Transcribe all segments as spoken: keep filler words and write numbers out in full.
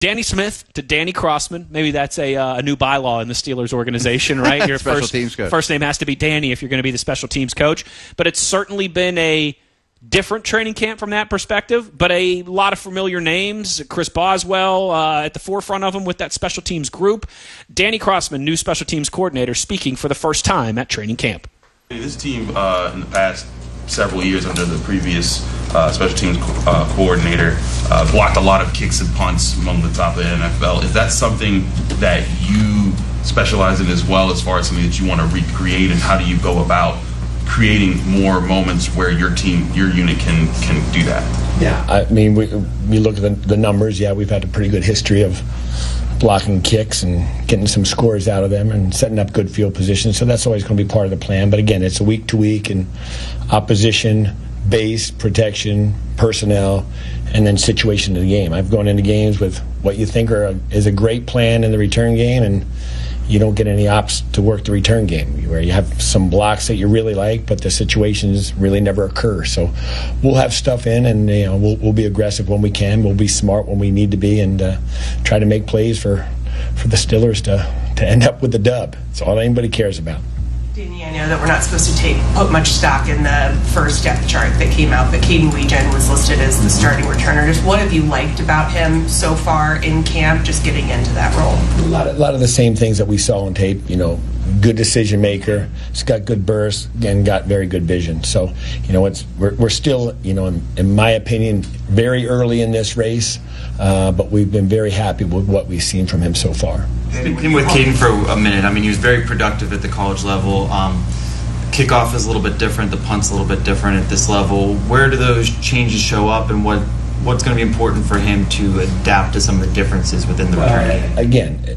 Danny Smith to Danny Crossman. Maybe that's a, uh, a new bylaw in the Steelers organization, right? Your special first, teams coach. First name has to be Danny if you're going to be the special teams coach. But it's certainly been a different training camp from that perspective, but a lot of familiar names. Chris Boswell uh, at the forefront of them with that special teams group. Danny Crossman, new special teams coordinator, speaking for the first time at training camp. This team uh, in the past several years under the previous uh, special teams co- uh, coordinator uh, blocked a lot of kicks and punts among the top of the N F L. Is that something that you specialize in as well, as far as something that you want to recreate, and how do you go about creating more moments where your team, your unit can can do that? Yeah, I mean, we, we look at the, the numbers. Yeah, we've had a pretty good history of blocking kicks and getting some scores out of them and setting up good field positions. So that's always going to be part of the plan. But again, it's a week to week and opposition, base, protection, personnel, and then situation of the game. I've gone into games with what you think are a, is a great plan in the return game, and you don't get any ops to work the return game, where you have some blocks that you really like, but the situations really never occur. So we'll have stuff in, and you know we'll, we'll be aggressive when we can. We'll be smart when we need to be, and uh, try to make plays for, for the Steelers to, to end up with the dub. That's all anybody cares about. Danny, I know that we're not supposed to take put much stock in the first depth chart that came out, but Caden Weegen was listed as the starting returner. Just what have you liked about him so far in camp, just getting into that role? A lot of, a lot of the same things that we saw on tape. You know, good decision maker. He's got good burst and got very good vision. So, you know, it's we're, we're still, you know, in, in my opinion, very early in this race, uh, but we've been very happy with what we've seen from him so far. Been with Caden for a minute. I mean, he was very productive at the college level. Um, kickoff is a little bit different. The punt's a little bit different at this level. Where do those changes show up, and what what's going to be important for him to adapt to some of the differences within the return game? Uh, again,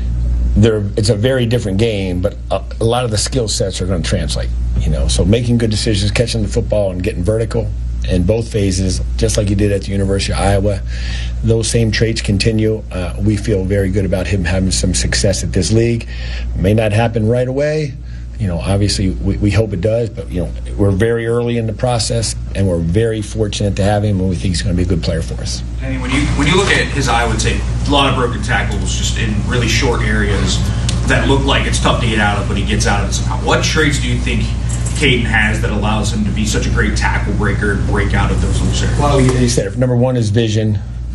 there it's a very different game, but a, a lot of the skill sets are going to translate. You know, so making good decisions, catching the football, and getting vertical in both phases, just like he did at the University of Iowa. Those same traits continue. Uh, we feel very good about him having some success at this league. May not happen right away. You know, obviously we, we hope it does, but you know, we're very early in the process, and we're very fortunate to have him, and we think he's going to be a good player for us. And when you when you look at his Iowa tape, a lot of broken tackles just in really short areas that look like it's tough to get out of, but he gets out of it somehow. What traits do you think Caden has that allows him to be such a great tackle breaker and break out of those loose areas? Well, you said number one is vision,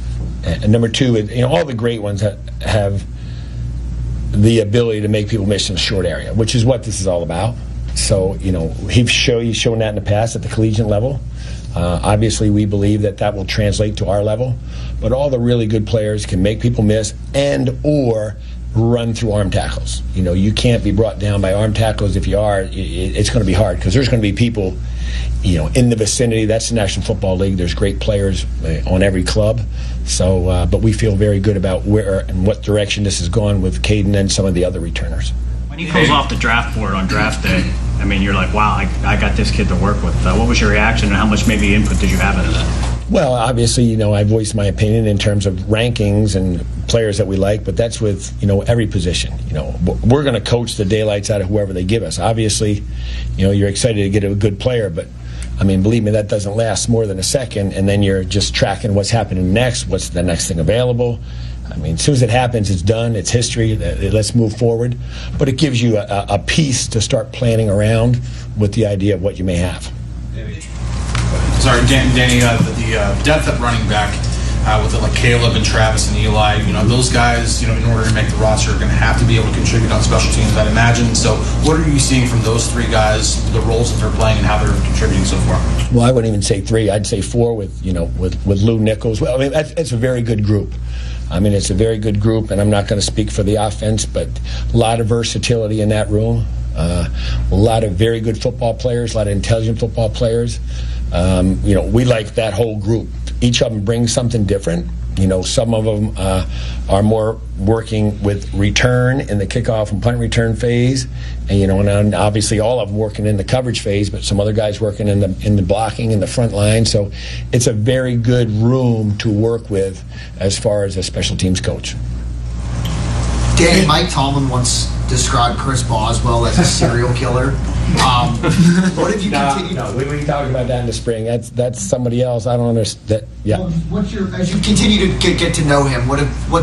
and number two, you know, all the great ones that have the ability to make people miss in a short area, which is what this is all about. So, you know, he's show, he's shown that in the past at the collegiate level. Uh, obviously, we believe that that will translate to our level. But all the really good players can make people miss and or run through arm tackles. You know, you can't be brought down by arm tackles. If you are, it, it's going to be hard because there's going to be people, you know, in the vicinity. That's the National Football League. There's great players on every club. So, uh, but we feel very good about where and what direction this has gone with Caden and some of the other returners. When he pulls off the draft board on draft day, I mean, you're like, wow, I, I got this kid to work with. Uh, what was your reaction, and how much maybe input did you have into that? Well, obviously, you know, I voiced my opinion in terms of rankings and players that we like, but that's with, you know, every position. You know, we're going to coach the daylights out of whoever they give us. Obviously, you know, you're excited to get a good player, but I mean, believe me, that doesn't last more than a second, and then you're just tracking what's happening next, what's the next thing available. I mean, as soon as it happens, it's done, it's history, let's move forward. But it gives you a, a piece to start planning around with the idea of what you may have. Sorry, Danny, uh, the, the uh, depth at running back uh, with it, like Caleb and Travis and Eli, you know, those guys, you know, in order to make the roster are going to have to be able to contribute on special teams, I'd imagine. So what are you seeing from those three guys, the roles that they're playing and how they're contributing so far? Well, I wouldn't even say three. I'd say four with, you know, with, with Lou Nichols. Well, I mean, that's, it's a very good group. I mean, it's a very good group, and I'm not going to speak for the offense, but a lot of versatility in that room. Uh, a lot of very good football players, a lot of intelligent football players. Um, you know, we like that whole group. Each of them brings something different. You know, some of them uh, are more working with return in the kickoff and punt return phase, and you know, and obviously all of them working in the coverage phase. But some other guys working in the in the blocking in the front line. So it's a very good room to work with as far as a special teams coach. Danny, Mike Tomlin once described Chris Boswell as a serial killer. Um, what have you no, continued? No, we, we talked about that in the spring. That's that's somebody else. I don't understand. That, yeah. Well, what's your as you continue to get, get to know him? What have, what